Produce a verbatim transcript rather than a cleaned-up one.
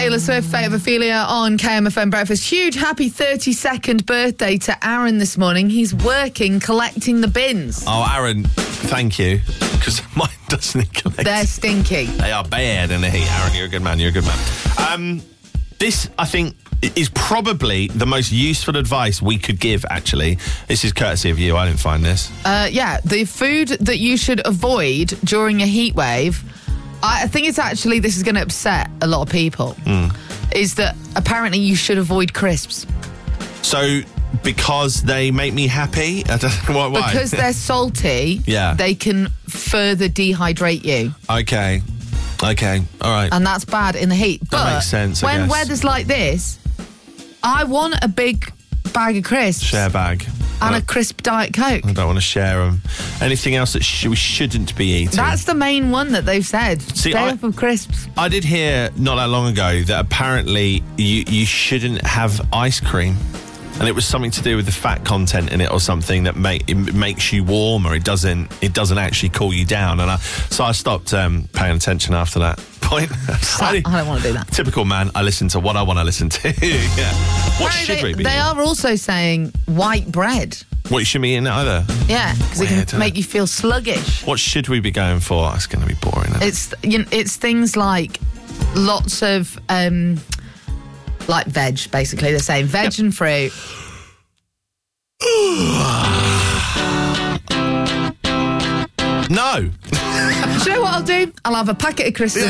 Taylor Swift, Fate of Ophelia on K M F M Breakfast. Huge happy thirty-second birthday to Aaron this morning. He's working collecting the bins. Oh, Aaron, thank you. Because mine doesn't collect. They're stinky. They are bad in the heat. Aaron, you're a good man. You're a good man. Um, this, I think, is probably the most useful advice we could give, actually. This is courtesy of you. I didn't find this. Uh, yeah, the food that you should avoid during a heat wave, I think it's actually, this is going to upset a lot of people, mm. is that apparently you should avoid crisps. So, because they make me happy? I don't know why. why. Because they're salty, yeah. they can further dehydrate you. Okay. Okay. All right. And that's bad in the heat. That but makes sense, I when guess. weather's like this, I want a big bag of crisps. Share bag. And a crisp Diet Coke. I don't want to share them. Anything else that sh- we shouldn't be eating? That's the main one that they've said. See, Stay I, off of crisps. I did hear not that long ago that apparently you, you shouldn't have ice cream. And it was something to do with the fat content in it or something that make, it makes you warmer. It doesn't it doesn't actually cool you down. And I, so I stopped um, paying attention after that point. I, I don't want to do that. Typical man, I listen to what I want to listen to. yeah. What Apparently should they, we be They eating? are also saying white bread. What, you shouldn't be eating it either? Yeah, because it Weird, can make you feel sluggish. What should we be going for? It's going to be boring. Isn't it? It's you know, it's things like lots of um, like veg. Basically, they're saying veg yep. and fruit. No. Do you know what I'll do? I'll have a packet of crisps.